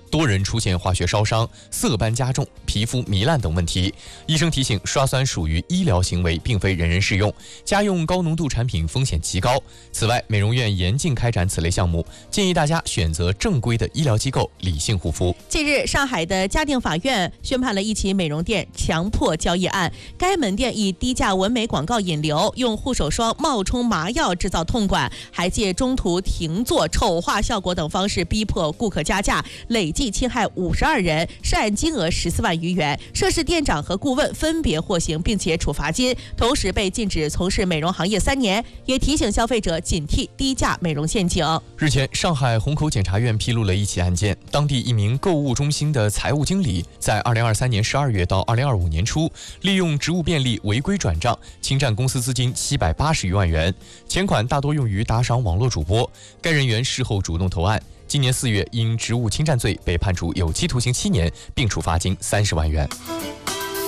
多人出现化学烧伤、色斑加重、皮肤糜烂等问题。医生提醒，刷酸属于医疗行为，并非人人适用，家用高浓度产品风险极高。此外，美容院严禁开展此类项目，建议大家选择正规的医疗机构，理性护肤。 近日，上海的嘉定法院宣判了一起美容店强迫交易案，该门店以低价纹眉广告引流，用护手霜冒充麻药制造痛感，还借中途停做、丑化效果等方式逼迫顾客加价，累计侵害52人，涉案金额14万余元。涉事店长和顾问分别获刑，并且处罚金，同时被禁止从事美容行业3年，也提醒消费者警惕低价美容陷阱。 日前，上海虹口检察院披露了一起案件，当地一名购物中心的财务经理在2023年12月到2025年初，利用职务便利违规转账，侵占公司资金780余万元，钱款大多用于打赏网络主播。该人员事后主动投案，今年4月因职务侵占罪被判处有期徒刑7年，并处罚金30万元。